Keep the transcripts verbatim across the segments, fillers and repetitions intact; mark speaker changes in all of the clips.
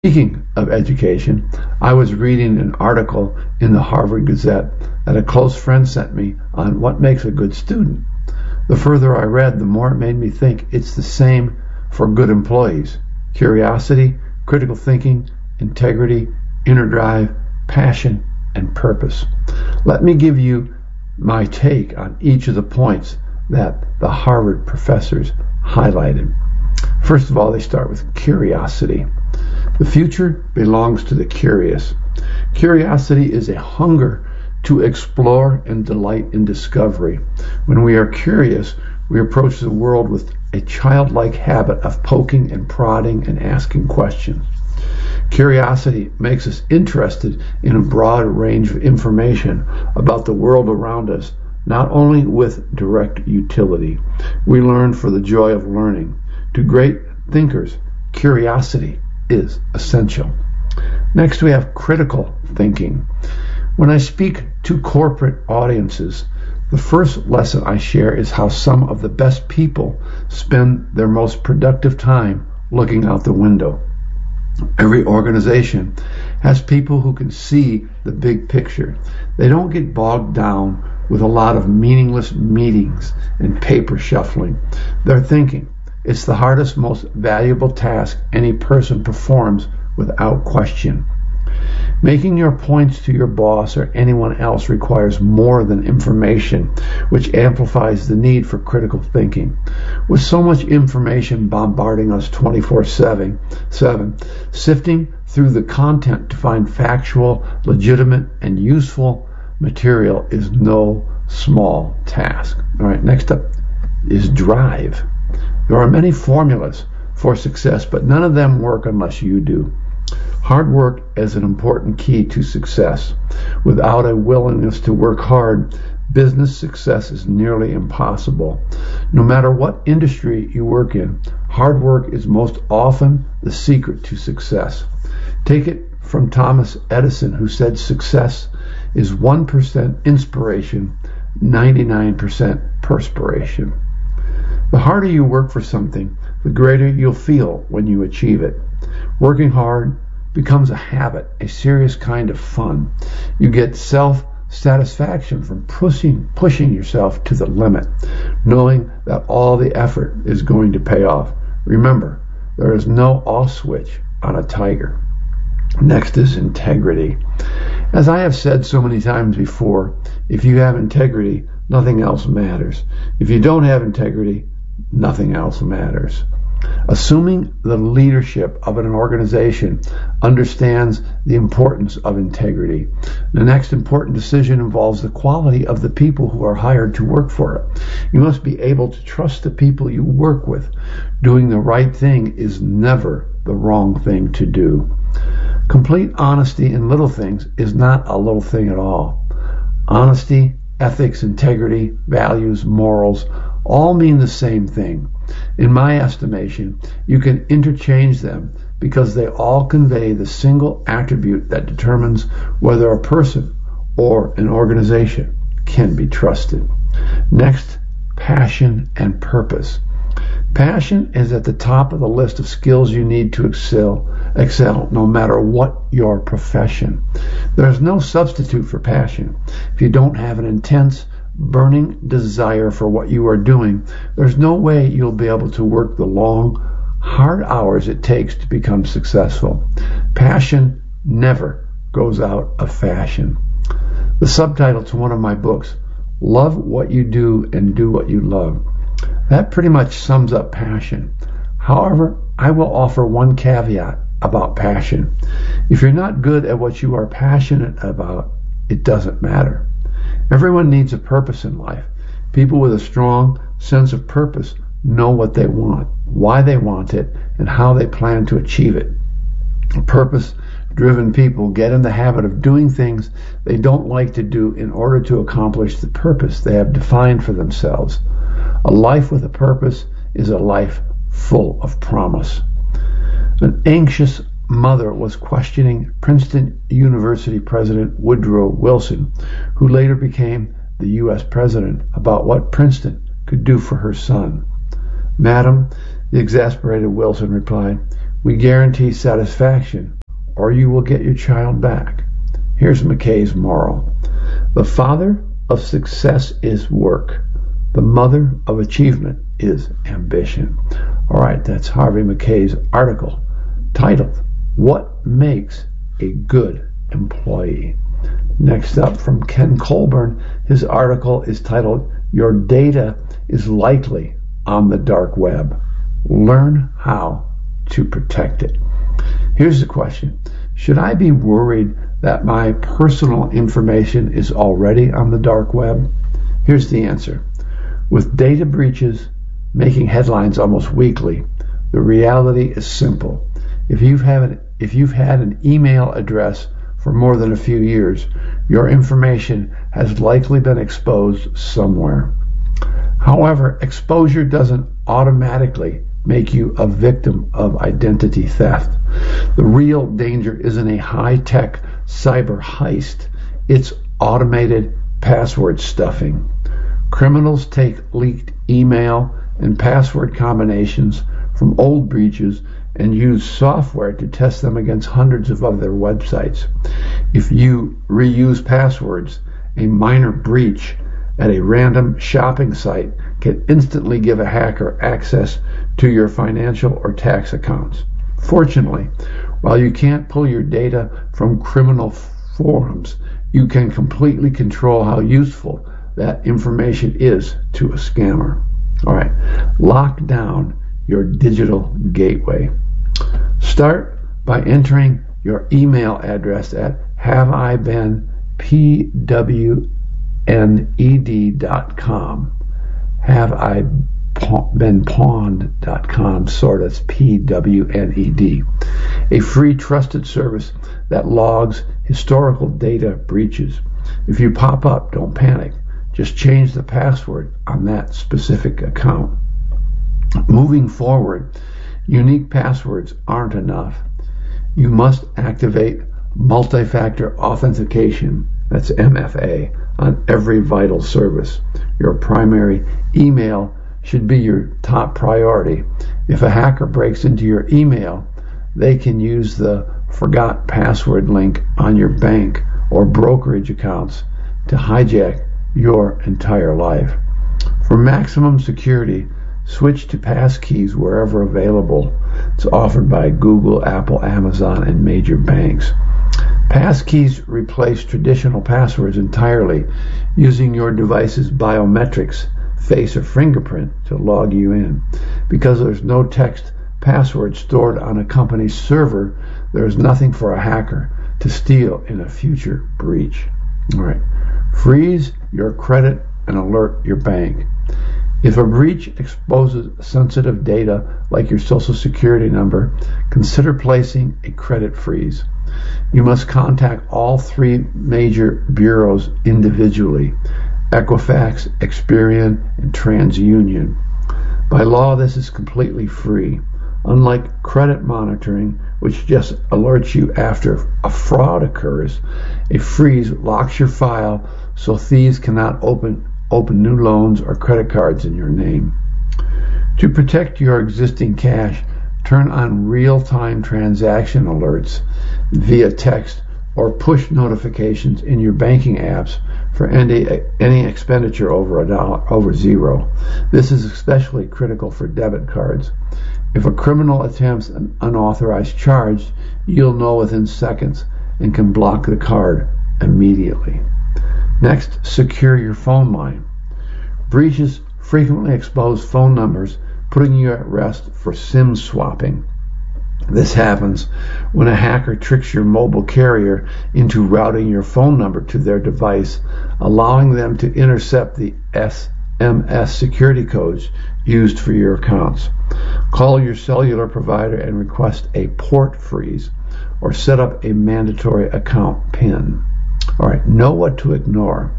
Speaker 1: Speaking of education, I was reading an article in the Harvard Gazette that a close friend sent me on what makes a good student. The further I read, the more it made me think it's the same for good employees: curiosity, critical thinking, integrity, inner drive, passion, and purpose. Let me give you my take on each of the points that the Harvard professors highlighted. First of all, they start with curiosity. The future belongs to the curious. Curiosity is a hunger to explore and delight in discovery. When we are curious, we approach the world with a childlike habit of poking and prodding and asking questions. Curiosity makes us interested in a broad range of information about the world around us, not only with direct utility. We learn for the joy of learning. To great thinkers, curiosity is essential. Next, we have critical thinking. When I speak to corporate audiences, the first lesson I share is how some of the best people spend their most productive time looking out the window. Every organization has people who can see the big picture. They don't get bogged down with a lot of meaningless meetings and paper shuffling. They're thinking. It's the hardest, most valuable task any person performs without question. Making your points to your boss or anyone else requires more than information, which amplifies the need for critical thinking. With so much information bombarding us twenty-four seven, sifting through the content to find factual, legitimate, and useful material is no small task. All right, next up is drive. There are many formulas for success, but none of them work unless you do. Hard work is an important key to success. Without a willingness to work hard, business success is nearly impossible. No matter what industry you work in, hard work is most often the secret to success. Take it from Thomas Edison, who said success is one percent inspiration, ninety-nine percent perspiration. The harder you work for something, the greater you'll feel when you achieve it. Working hard becomes a habit, a serious kind of fun. You get self-satisfaction from pushing, pushing yourself to the limit, knowing that all the effort is going to pay off. Remember, there is no off switch on a tiger. Next is integrity. As I have said so many times before, if you have integrity, nothing else matters. If you don't have integrity, nothing else matters. Assuming the leadership of an organization understands the importance of integrity. The next important decision involves the quality of the people who are hired to work for it. You must be able to trust the people you work with. Doing the right thing is never the wrong thing to do. Complete honesty in little things is not a little thing at all. Honesty, ethics, integrity, values, morals all mean the same thing. In my estimation, you can interchange them because they all convey the single attribute that determines whether a person or an organization can be trusted. Next, passion and purpose. Passion is at the top of the list of skills you need to excel, excel no matter what your profession. There's no substitute for passion. If you don't have an intense, burning desire for what you are doing, there's no way you'll be able to work the long, hard hours it takes to become successful. Passion never goes out of fashion. The subtitle to one of my books, Love What You Do and Do What You Love. That pretty much sums up passion. However, I will offer one caveat about passion. If you're not good at what you are passionate about, it doesn't matter. Everyone needs a purpose in life. People with a strong sense of purpose know what they want, why they want it, and how they plan to achieve it. Purpose-driven people get in the habit of doing things they don't like to do in order to accomplish the purpose they have defined for themselves. A life with a purpose is a life full of promise. An anxious mother was questioning Princeton University President Woodrow Wilson, who later became the U S president, about what Princeton could do for her son. Madam, the exasperated Wilson replied, We guarantee satisfaction, or you will get your child back. Here's McKay's moral. The father of success is work. The mother of achievement is ambition. All right, that's Harvey Mackay's article titled, What Makes a Good Employee? Next up from Ken Colburn, his article is titled, Your Data is Likely on the Dark Web. Learn how to protect it. Here's the question. Should I be worried that my personal information is already on the dark web? Here's the answer. With data breaches making headlines almost weekly, the reality is simple. If you've had an, if you've had an email address for more than a few years, your information has likely been exposed somewhere. However, exposure doesn't automatically make you a victim of identity theft. The real danger isn't a high-tech cyber heist. It's automated password stuffing. Criminals take leaked email and password combinations from old breaches and use software to test them against hundreds of other websites. If you reuse passwords, a minor breach at a random shopping site can instantly give a hacker access to your financial or tax accounts. Fortunately, while you can't pull your data from criminal forums, you can completely control how useful that information is to a scammer. All right, lock down your digital gateway. Start by entering your email address at have I been P W N E D dot com. Have I been pawned dot com, sort of P W N E D. A free trusted service that logs historical data breaches. If you pop up, don't panic. Just change the password on that specific account. Moving forward, unique passwords aren't enough. You must activate multi-factor authentication, that's M F A, on every vital service. Your primary email should be your top priority. If a hacker breaks into your email, they can use the forgot password link on your bank or brokerage accounts to hijack your entire life. For maximum security, switch to passkeys wherever available. It's offered by Google, Apple, Amazon, and major banks. Passkeys replace traditional passwords entirely, using your device's biometrics, face or fingerprint, to log you in. Because there's no text password stored on a company's server, there's nothing for a hacker to steal in a future breach. All right. Freeze your credit and alert your bank. If a breach exposes sensitive data like your social security number, consider placing a credit freeze. You must contact all three major bureaus individually: Equifax, Experian, and TransUnion. By law, this is completely free. Unlike credit monitoring, which just alerts you after a fraud occurs, a freeze locks your file so thieves cannot open open new loans or credit cards in your name. To protect your existing cash, turn on real-time transaction alerts via text or push notifications in your banking apps for any, any expenditure over a dollar, over zero. This is especially critical for debit cards. If a criminal attempts an unauthorized charge, you'll know within seconds and can block the card immediately. Next, secure your phone line. Breaches frequently expose phone numbers, putting you at rest for SIM swapping. This happens when a hacker tricks your mobile carrier into routing your phone number to their device, allowing them to intercept the S M S security codes used for your accounts. Call your cellular provider and request a port freeze, or set up a mandatory account PIN. All right, know what to ignore.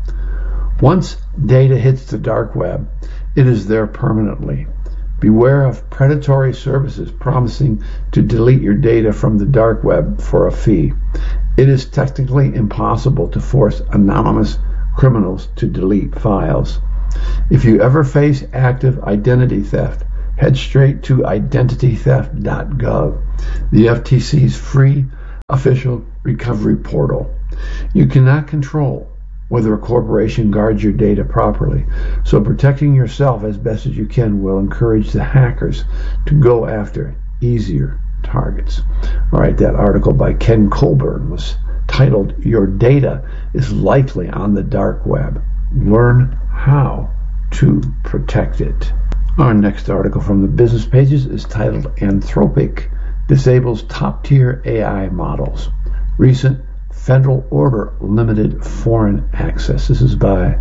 Speaker 1: Once data hits the dark web, it is there permanently. Beware of predatory services promising to delete your data from the dark web for a fee. It is technically impossible to force anonymous criminals to delete files. If you ever face active identity theft, head straight to identity theft dot gov, the F T C's free official recovery portal. You cannot control whether a corporation guards your data properly, so protecting yourself as best as you can will encourage the hackers to go after easier targets. All right, that article by Ken Colburn was titled, "Your Data is Likely on the Dark Web. Learn how to protect it." Our next article from the business pages is titled, "Anthropic Disables Top-Tier A I Models. Recent Federal Order Limited Foreign Access." This is by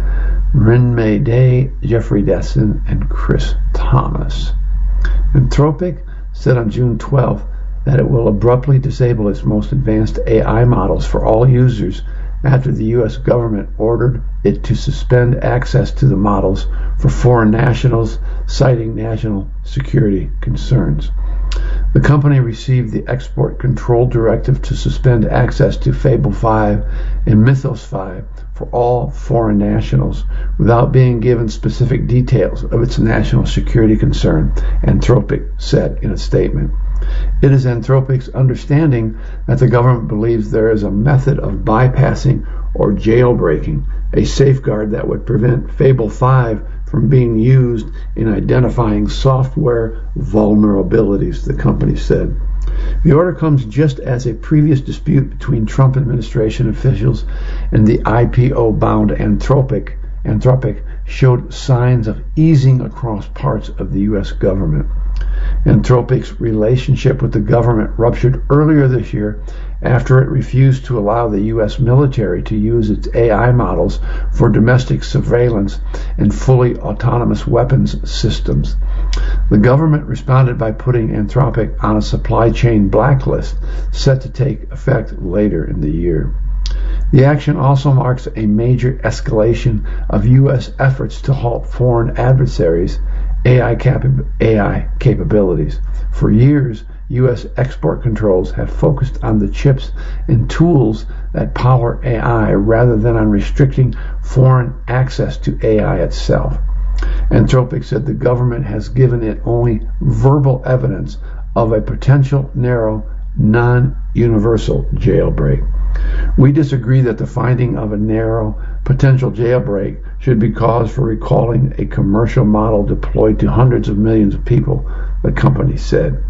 Speaker 1: Rinmei Day, Jeffrey Desson, and Chris Thomas. Anthropic said on June twelfth that it will abruptly disable its most advanced A I models for all users after the U S government ordered it to suspend access to the models for foreign nationals, citing national security concerns. The company received the export control directive to suspend access to Fable five and Mythos five for all foreign nationals without being given specific details of its national security concern, Anthropic said in a statement. It is Anthropic's understanding that the government believes there is a method of bypassing or jailbreaking a safeguard that would prevent Fable five from being used in identifying software vulnerabilities, the company said. The order comes just as a previous dispute between Trump administration officials and the I P O-bound Anthropic, Anthropic showed signs of easing across parts of the U S government. Anthropic's relationship with the government ruptured earlier this year after it refused to allow the U S military to use its A I models for domestic surveillance and fully autonomous weapons systems. The government responded by putting Anthropic on a supply chain blacklist set to take effect later in the year. The action also marks a major escalation of U S efforts to halt foreign adversaries' A I, cap- A I capabilities. For years, U S export controls have focused on the chips and tools that power A I rather than on restricting foreign access to A I itself. Anthropic said the government has given it only verbal evidence of a potential narrow, non-universal jailbreak. We disagree that the finding of a narrow potential jailbreak should be cause for recalling a commercial model deployed to hundreds of millions of people, the company said.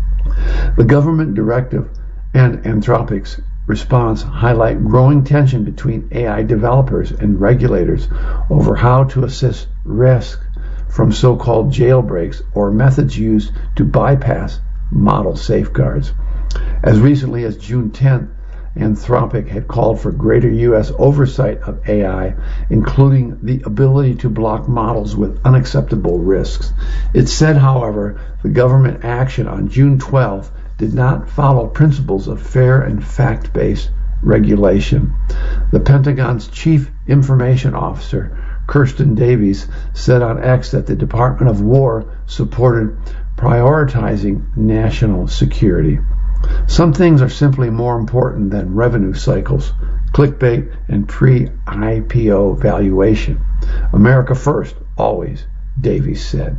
Speaker 1: The government directive and Anthropic's response highlight growing tension between A I developers and regulators over how to assess risk from so-called jailbreaks or methods used to bypass model safeguards. As recently as June tenth, Anthropic had called for greater U S oversight of A I, including the ability to block models with unacceptable risks. It said, however, the government action on June twelfth did not follow principles of fair and fact-based regulation. The Pentagon's Chief Information Officer, Kirsten Davies, said on X that the Department of War supported prioritizing national security. Some things are simply more important than revenue cycles, clickbait, and pre-I P O valuation. America first, always, Davies said.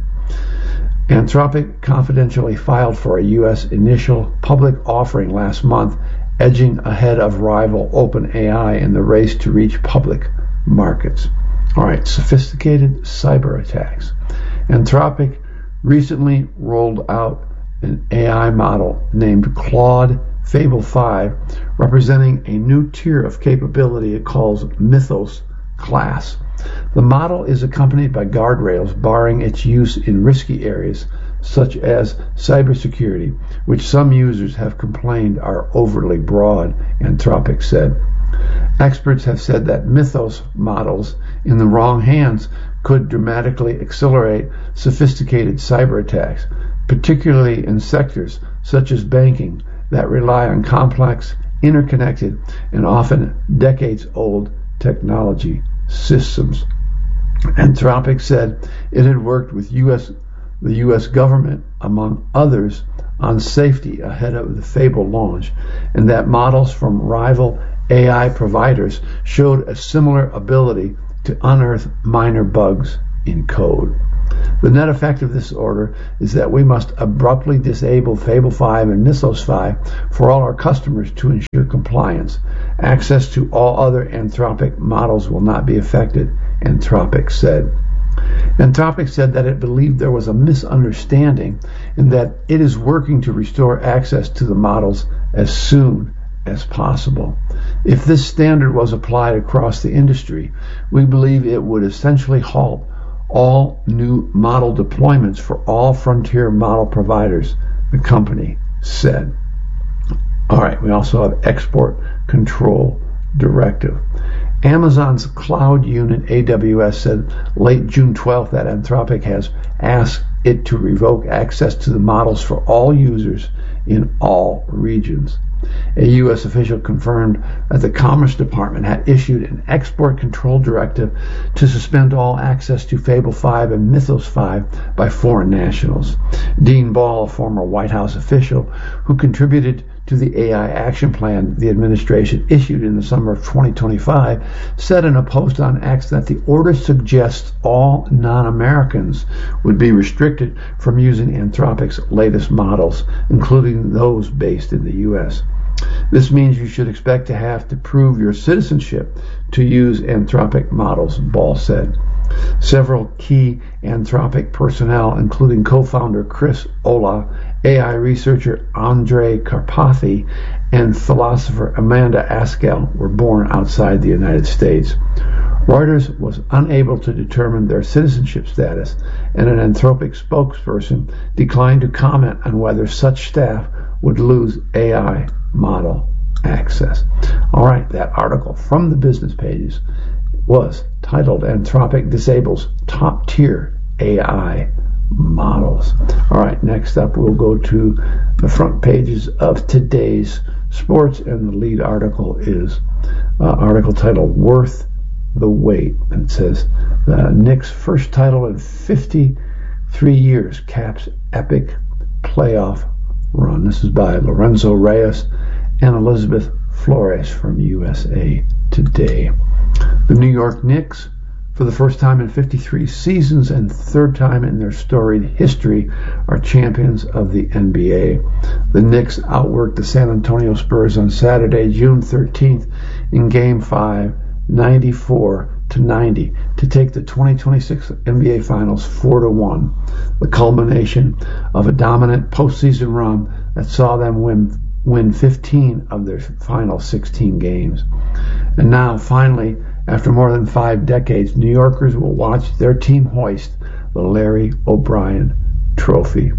Speaker 1: Anthropic confidentially filed for a U S initial public offering last month, edging ahead of rival OpenAI in the race to reach public markets. All right, sophisticated cyber attacks. Anthropic recently rolled out an A I model named Claude Fable five, representing a new tier of capability it calls Mythos class. The model is accompanied by guardrails barring its use in risky areas such as cybersecurity, which some users have complained are overly broad, Anthropic said. Experts have said that Mythos models in the wrong hands could dramatically accelerate sophisticated cyber attacks, particularly in sectors such as banking that rely on complex, interconnected, and often decades-old technology systems. Anthropic said it had worked with U S the U S government, among others, on safety ahead of the Fable launch, and that models from rival A I providers showed a similar ability to unearth minor bugs in code. The net effect of this order is that we must abruptly disable Fable five and Mythos five for all our customers to ensure compliance. Access to all other Anthropic models will not be affected, Anthropic said. Anthropic said that it believed there was a misunderstanding and that it is working to restore access to the models as soon as possible. If this standard was applied across the industry, we believe it would essentially halt all new model deployments for all frontier model providers, the company said. All right, we also have Export Control Directive. Amazon's cloud unit A W S said late June twelfth that Anthropic has asked it to revoke access to the models for all users in all regions. A U S official confirmed that the Commerce Department had issued an export control directive to suspend all access to Fable five and Mythos five by foreign nationals. Dean Ball, a former White House official who contributed to the A I action plan the administration issued in the summer of twenty twenty-five, said in a post on X that the order suggests all non-Americans would be restricted from using Anthropic's latest models, including those based in the U S. This means you should expect to have to prove your citizenship to use Anthropic models, Ball said. Several key Anthropic personnel, including co-founder Chris Olah, A I researcher Andrej Karpathy, and philosopher Amanda Askell, were born outside the United States. Reuters was unable to determine their citizenship status, and an Anthropic spokesperson declined to comment on whether such staff would lose A I model access. All right, that article from the business pages was titled Anthropic Disables Top-Tier A I Models. All right, next up we'll go to the front pages of today's sports, and the lead article is uh, article titled Worth the Wait, and it says the Knicks' first title in fifty-three years caps epic playoff run. This is by Lorenzo Reyes and Elizabeth Flores from U S A Today. The New York Knicks, for the first time in fifty-three seasons and third time in their storied history, are champions of the N B A. The Knicks outworked the San Antonio Spurs on Saturday, June thirteenth, in Game five, ninety-four to ninety, to take the twenty twenty-six N B A Finals four to one, the culmination of a dominant postseason run that saw them win win fifteen of their final sixteen games. And now, finally, after more than five decades, New Yorkers will watch their team hoist the Larry O'Brien Trophy.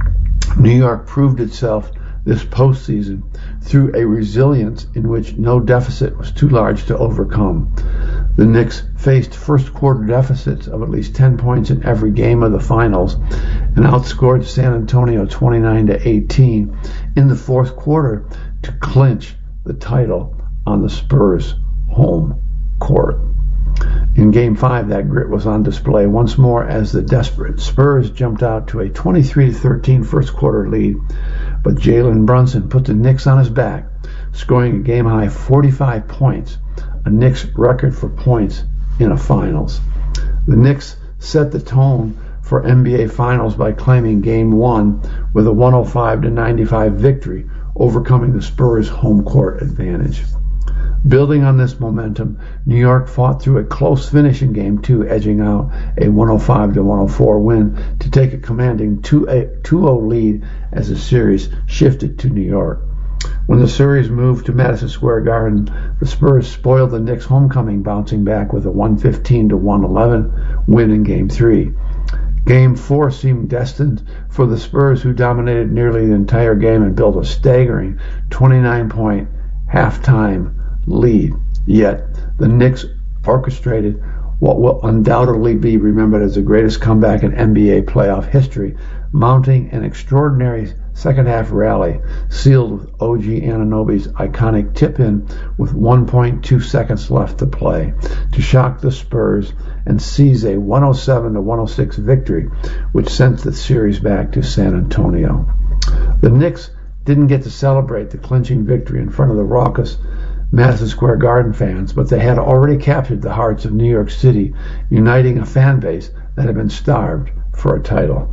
Speaker 1: New York proved itself this postseason through a resilience in which no deficit was too large to overcome. The Knicks faced first quarter deficits of at least ten points in every game of the finals and outscored San Antonio twenty-nine to eighteen in the fourth quarter to clinch the title on the Spurs' home court. In Game five, that grit was on display once more as the desperate Spurs jumped out to a twenty-three to thirteen first quarter lead, but Jalen Brunson put the Knicks on his back, scoring a game-high forty-five points, a Knicks record for points in a finals. The Knicks set the tone for N B A Finals by claiming Game one with a one oh five to ninety-five victory, overcoming the Spurs' home court advantage. Building on this momentum, New York fought through a close finish in Game two, edging out a one oh five to one oh four win to take a commanding two oh lead as the series shifted to New York. When the series moved to Madison Square Garden, the Spurs spoiled the Knicks' homecoming, bouncing back with a one fifteen to one eleven win in Game three. Game four seemed destined for the Spurs, who dominated nearly the entire game and built a staggering twenty-nine point halftime lead. Yet the Knicks orchestrated what will undoubtedly be remembered as the greatest comeback in N B A playoff history, mounting an extraordinary second-half rally sealed with O G Anunoby's iconic tip-in with one point two seconds left to play to shock the Spurs and seize a one oh seven to one oh six victory, which sent the series back to San Antonio. The Knicks didn't get to celebrate the clinching victory in front of the raucous Madison Square Garden fans, but they had already captured the hearts of New York City, uniting a fan base that had been starved for a title.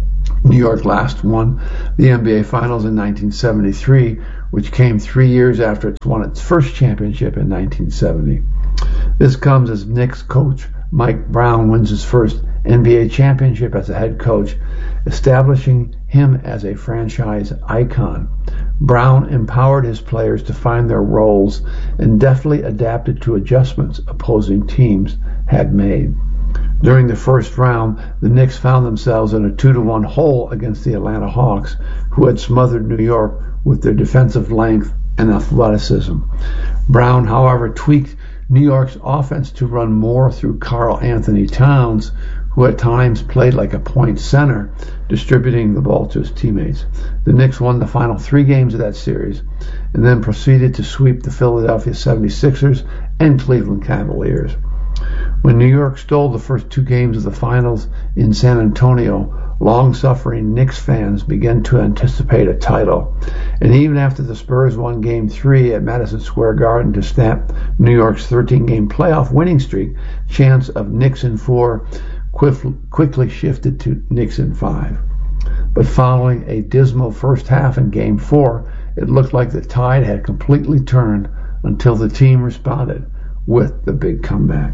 Speaker 1: New York last won the N B A Finals in nineteen seventy-three, which came three years after it won its first championship in nineteen seventy. This comes as Knicks coach Mike Brown wins his first N B A championship as a head coach, establishing him as a franchise icon. Brown empowered his players to find their roles and deftly adapted to adjustments opposing teams had made. During the first round, the Knicks found themselves in a two to one hole against the Atlanta Hawks, who had smothered New York with their defensive length and athleticism. Brown, however, tweaked New York's offense to run more through Karl Anthony Towns, who at times played like a point center, distributing the ball to his teammates. The Knicks won the final three games of that series and then proceeded to sweep the Philadelphia seventy-sixers and Cleveland Cavaliers. When New York stole the first two games of the finals in San Antonio, long-suffering Knicks fans began to anticipate a title. And even after the Spurs won Game three at Madison Square Garden to stamp New York's thirteen-game playoff winning streak, chance of Knicks in four quickly shifted to Knicks in five. But following a dismal first half in Game four, it looked like the tide had completely turned until the team responded with the big comeback.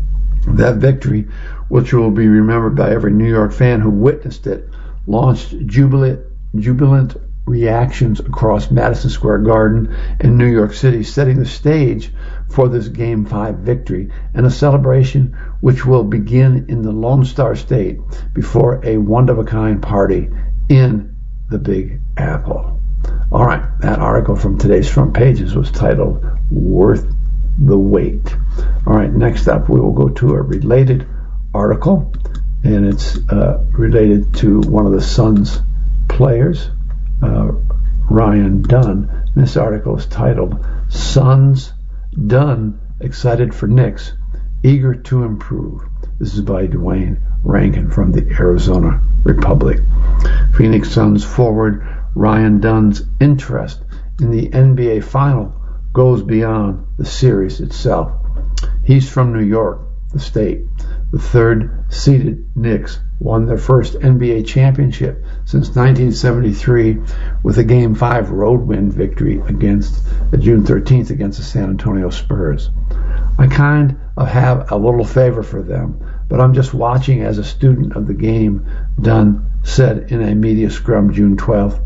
Speaker 1: That victory, which will be remembered by every New York fan who witnessed it, launched jubilant, jubilant reactions across Madison Square Garden in New York City, setting the stage for this Game five victory and a celebration which will begin in the Lone Star State before a one-of-a-kind party in the Big Apple. All right, that article from today's front pages was titled Worth the Wait. All right, next up we will go to a related article, and it's uh, related to one of the Suns players, uh, Ryan Dunn. This article is titled Suns Dunn Excited for Knicks, Eager to Improve. This is by Dwayne Rankin from the Arizona Republic. Phoenix Suns forward Ryan Dunn's interest in the N B A Final goes beyond the series itself. He's from New York, the state. The third-seeded Knicks won their first N B A championship since nineteen seventy-three with a Game five road win victory against uh, June thirteenth against the San Antonio Spurs. I kind of have a little favor for them, but I'm just watching as a student of the game, Dunn said in a media scrum June twelfth.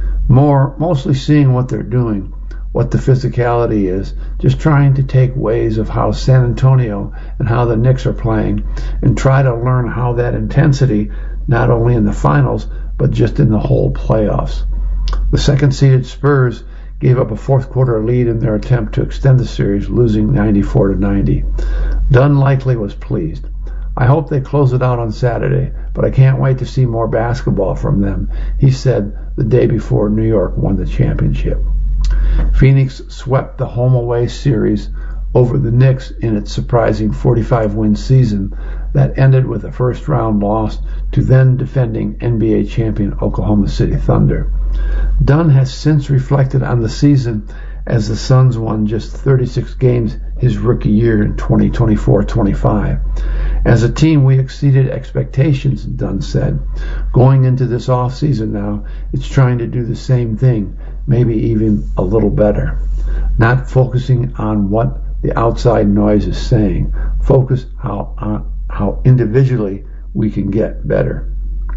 Speaker 1: More, mostly seeing what they're doing, what the physicality is, just trying to take ways of how San Antonio and how the Knicks are playing and try to learn how that intensity, not only in the finals, but just in the whole playoffs. The second-seeded Spurs gave up a fourth-quarter lead in their attempt to extend the series, losing ninety-four to ninety. Dunn likely was pleased. I hope they close it out on Saturday, but I can't wait to see more basketball from them, he said the day before New York won the championship. Phoenix swept the home-away series over the Knicks in its surprising forty-five win season that ended with a first-round loss to then-defending N B A champion Oklahoma City Thunder. Dunn has since reflected on the season as the Suns won just thirty-six games his rookie year in twenty twenty-four twenty-five. As a team, we exceeded expectations, Dunn said. Going into this offseason now, it's trying to do the same thing, maybe even a little better. Not focusing on what the outside noise is saying. Focus how on how individually we can get better.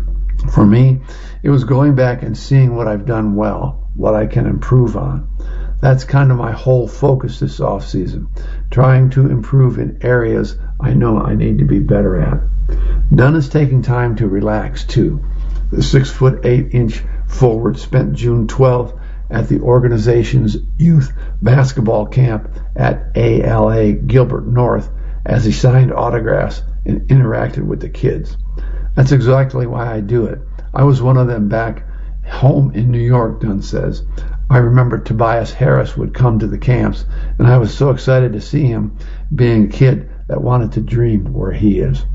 Speaker 1: For me, it was going back and seeing what I've done well, what I can improve on. That's kind of my whole focus this offseason, trying to improve in areas I know I need to be better at. Dunn is taking time to relax, too. The six foot eight inch forward spent June twelfth at the organization's youth basketball camp at A L A Gilbert North as he signed autographs and interacted with the kids. That's exactly why I do it. I was one of them back home in New York, Dunn says. I remember Tobias Harris would come to the camps, and I was so excited to see him, being a kid that wanted to dream where he is.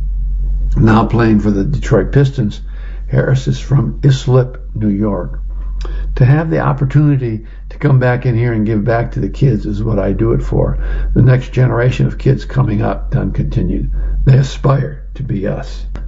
Speaker 1: Now playing for the Detroit Pistons, Harris is from Islip, New York. To have the opportunity to come back in here and give back to the kids is what I do it for. The next generation of kids coming up, Dunn continued. They aspire to be us.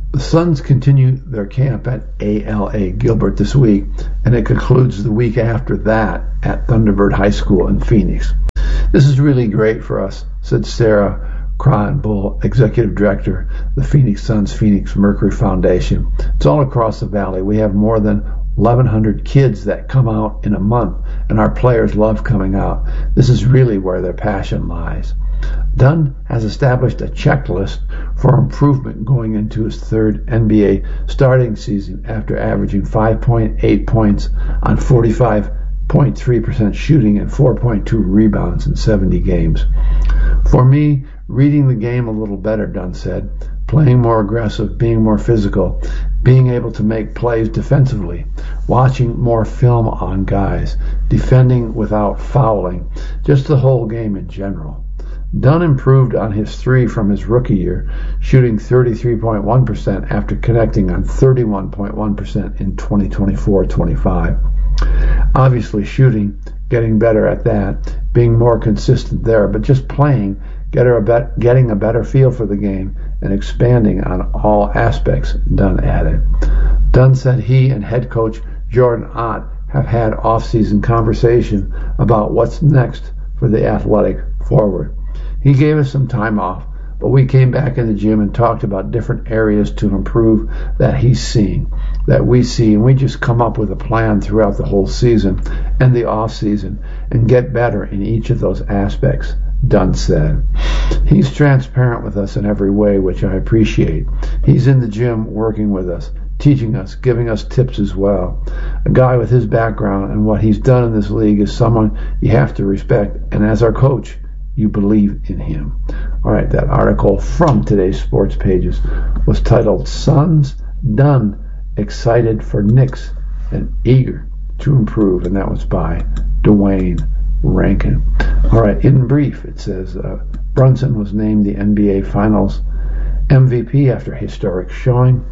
Speaker 1: The Suns continue their camp at A L A Gilbert this week, and it concludes the week after that at Thunderbird High School in Phoenix. This is really great for us, said Sarah Cronbull, Executive Director, the Phoenix Suns Phoenix Mercury Foundation. It's all across the valley. We have more than eleven hundred kids that come out in a month, and our players love coming out. This is really where their passion lies. Dunn has established a checklist for improvement going into his third N B A starting season after averaging five point eight points on forty-five point three percent shooting and four point two rebounds in seventy games. For me, reading the game a little better, Dunn said, playing more aggressive, being more physical, being able to make plays defensively, watching more film on guys, defending without fouling, just the whole game in general. Dunn improved on his three from his rookie year, shooting thirty-three point one percent after connecting on thirty-one point one percent in twenty twenty-four twenty-five. Obviously shooting, getting better at that, being more consistent there, but just playing, getting a better feel for the game, and expanding on all aspects, Dunn added. Dunn said he and head coach Jordan Ott have had off-season conversation about what's next for the athletic forward. He gave us some time off, but we came back in the gym and talked about different areas to improve that he's seeing, that we see, and we just come up with a plan throughout the whole season and the off season and get better in each of those aspects, Dunn said. He's transparent with us in every way, which I appreciate. He's in the gym working with us, teaching us, giving us tips as well. A guy with his background and what he's done in this league is someone you have to respect, and as our coach, you believe in him. All right, that article from today's sports pages was titled Suns Dunn Excited for Knicks and Eager to Improve, and that was by Dwayne Rankin. All right, in brief, it says uh, Brunson was named the N B A Finals M V P after a historic showing.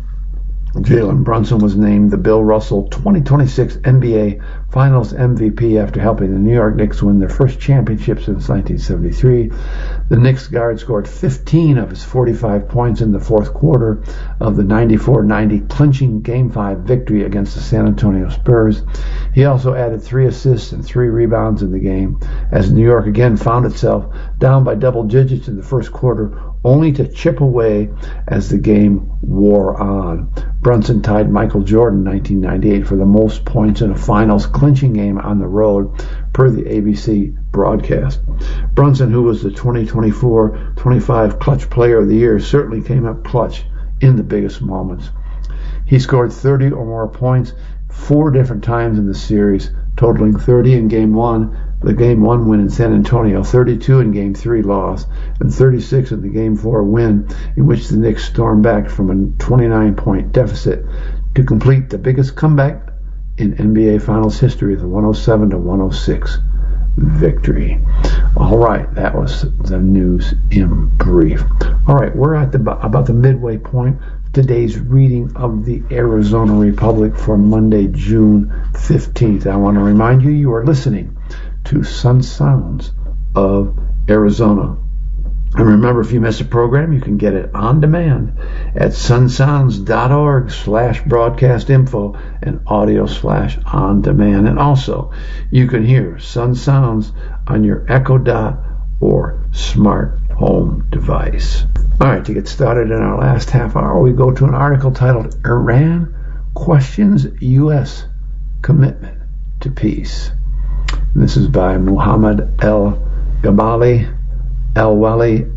Speaker 1: Jalen Brunson was named the Bill Russell twenty twenty-six N B A Finals M V P after helping the New York Knicks win their first championship since nineteen seventy-three. The Knicks guard scored fifteen of his forty-five points in the fourth quarter of the ninety-four ninety clinching Game five victory against the San Antonio Spurs. He also added three assists and three rebounds in the game as New York again found itself down by double digits in the first quarter, only to chip away as the game wore on. Brunson tied Michael Jordan nineteen ninety-eight for the most points in a finals clinching game on the road per the A B C broadcast. Brunson, who was the twenty twenty-four twenty-five Clutch Player of the Year, certainly came up clutch in the biggest moments. He scored thirty or more points four different times in the series, totaling thirty in Game one, the Game one win in San Antonio, thirty-two in Game three loss, and thirty-six in the Game four win, in which the Knicks stormed back from a twenty-nine point deficit to complete the biggest comeback in N B A Finals history, the one oh seven to one oh six victory. All right, that was the news in brief. All right, we're at the about the midway point of today's reading of the Arizona Republic for Monday, June fifteenth. I want to remind you, you are listening to Sun Sounds of Arizona. And remember, if you miss a program, you can get it on demand at sunsounds.org slash broadcast info and audio slash on demand. And also, you can hear Sun Sounds on your Echo Dot or smart home device. All right, to get started in our last half hour, we go to an article titled Iran Questions U S Commitment to Peace. And this is by Muhammad El-Gabali, El-Wali,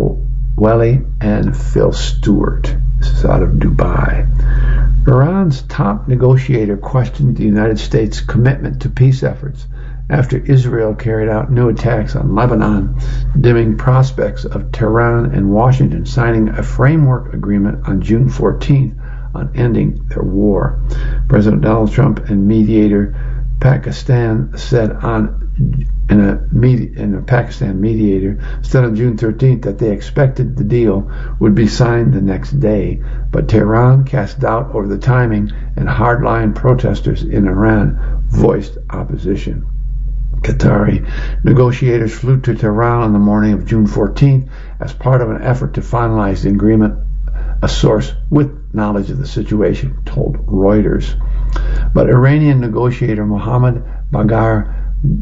Speaker 1: El-Wali, and Phil Stewart. This is out of Dubai. Iran's top negotiator questioned the United States' commitment to peace efforts after Israel carried out new attacks on Lebanon, dimming prospects of Tehran and Washington signing a framework agreement on June fourteenth on ending their war. President Donald Trump and mediator Pakistan said on in a, med- in a Pakistan mediator said on June thirteenth that they expected the deal would be signed the next day, but Tehran cast doubt over the timing, and hardline protesters in Iran voiced opposition. Qatari negotiators flew to Tehran on the morning of June fourteenth as part of an effort to finalize the agreement, a source with knowledge of the situation, told Reuters. But Iranian negotiator Mohammad Bagher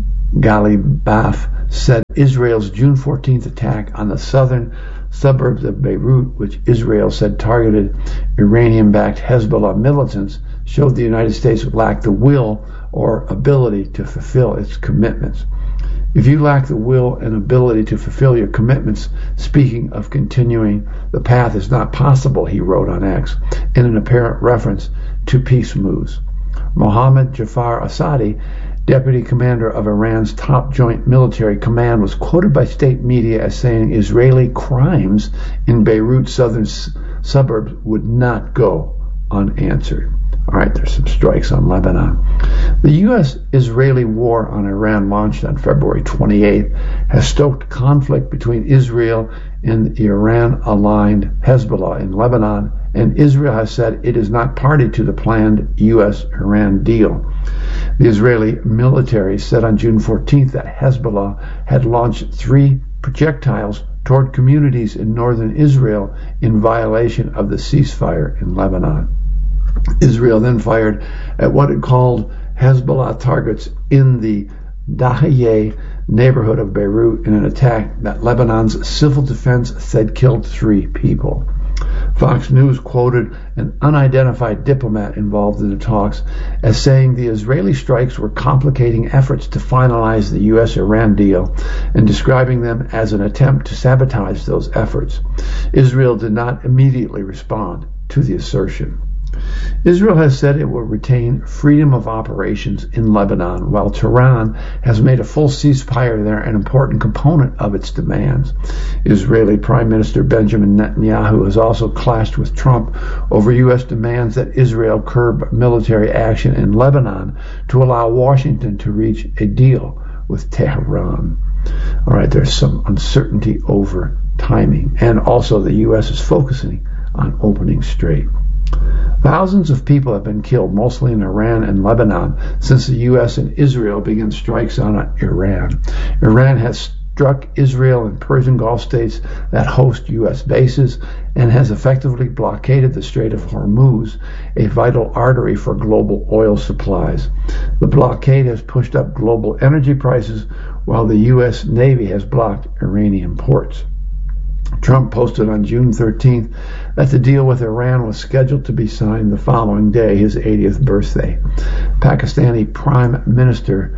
Speaker 1: Ghalibaf said Israel's June fourteenth attack on the southern suburbs of Beirut, which Israel said targeted Iranian-backed Hezbollah militants, showed the United States lacked the will or ability to fulfill its commitments. If you lack the will and ability to fulfill your commitments, speaking of continuing, the path is not possible, he wrote on X, in an apparent reference to peace moves. Mohammad Jafar Asadi, deputy commander of Iran's top joint military command, was quoted by state media as saying Israeli crimes in Beirut's southern s- suburbs would not go unanswered. All right, there's some strikes on Lebanon. The U S-Israeli war on Iran, launched on February twenty-eighth, has stoked conflict between Israel and the Iran-aligned Hezbollah in Lebanon, and Israel has said it is not party to the planned U S-Iran deal. The Israeli military said on June fourteenth that Hezbollah had launched three projectiles toward communities in northern Israel in violation of the ceasefire in Lebanon. Israel then fired at what it called Hezbollah targets in the Dahiyeh neighborhood of Beirut in an attack that Lebanon's civil defense said killed three people. Fox News quoted an unidentified diplomat involved in the talks as saying the Israeli strikes were complicating efforts to finalize the U S-Iran deal and describing them as an attempt to sabotage those efforts. Israel did not immediately respond to the assertion. Israel has said it will retain freedom of operations in Lebanon, while Tehran has made a full ceasefire there an important component of its demands. Israeli Prime Minister Benjamin Netanyahu has also clashed with Trump over U S demands that Israel curb military action in Lebanon to allow Washington to reach a deal with Tehran. All right, there's some uncertainty over timing, and also the U S is focusing on opening Strait. Thousands of people have been killed, mostly in Iran and Lebanon, since the U S and Israel began strikes on Iran. Iran has struck Israel and Persian Gulf states that host U S bases and has effectively blockaded the Strait of Hormuz, a vital artery for global oil supplies. The blockade has pushed up global energy prices, while the U S Navy has blocked Iranian ports. Trump posted on June thirteenth that the deal with Iran was scheduled to be signed the following day, his eightieth birthday. Pakistani Prime Minister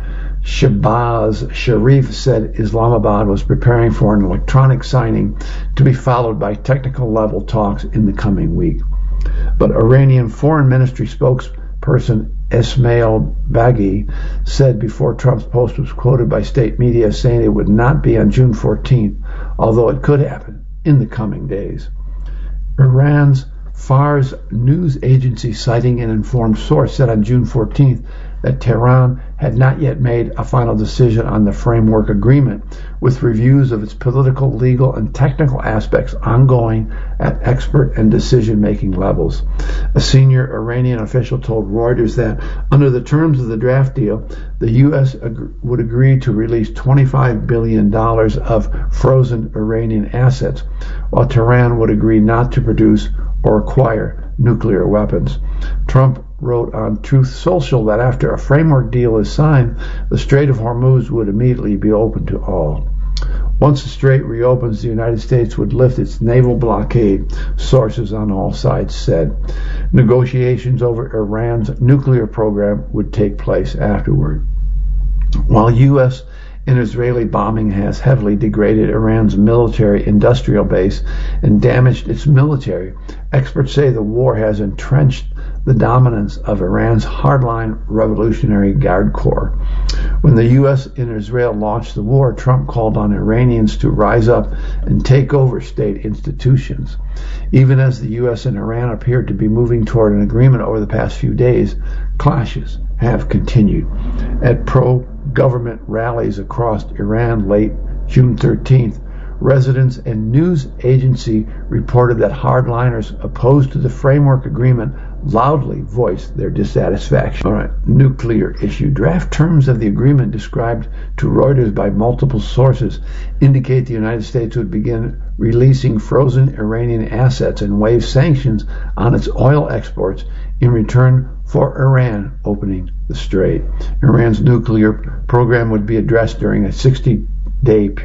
Speaker 1: Shehbaz Sharif said Islamabad was preparing for an electronic signing to be followed by technical level talks in the coming week. But Iranian Foreign Ministry spokesperson Esmail Baghi said before Trump's post was quoted by state media saying it would not be on June fourteenth, although it could happen in the coming days. Iran's Fars news agency, citing an informed source, said on June fourteenth that Tehran had not yet made a final decision on the framework agreement, with reviews of its political, legal, and technical aspects ongoing at expert and decision-making levels. A senior Iranian official told Reuters that under the terms of the draft deal, the U S ag- would agree to release twenty-five billion dollars of frozen Iranian assets, while Tehran would agree not to produce or acquire nuclear weapons. Trump wrote on Truth Social that after a framework deal is signed, the Strait of Hormuz would immediately be open to all. Once the strait reopens, the United States would lift its naval blockade, sources on all sides said. Negotiations over Iran's nuclear program would take place afterward. While U S and Israeli bombing has heavily degraded Iran's military-industrial base and damaged its military, experts say the war has entrenched the dominance of Iran's hardline Revolutionary Guard Corps. When the U S and Israel launched the war, Trump called on Iranians to rise up and take over state institutions. Even as the U S and Iran appeared to be moving toward an agreement over the past few days, clashes have continued. At pro-government rallies across Iran late June thirteenth, residents and news agency reported that hardliners opposed to the framework agreement loudly voiced their dissatisfaction. All right, nuclear issue. Draft terms of the agreement described to Reuters by multiple sources indicate the United States would begin releasing frozen Iranian assets and waive sanctions on its oil exports in return for Iran opening the strait. Iran's nuclear program would be addressed during a sixty-day period